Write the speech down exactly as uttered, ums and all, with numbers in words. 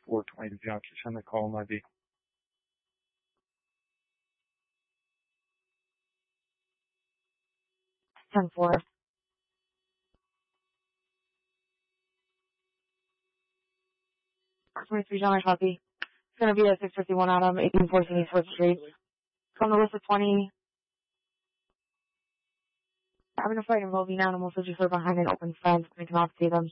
four twenty to Junction. Send the call on I D. ten four. twenty-three John, I copy. It's going to be at six fifty-one Adam, eighteen fourteen East Fourth Street. From the list of twenty. Having a fight involving animals, so just we're behind an open fence. We cannot see them.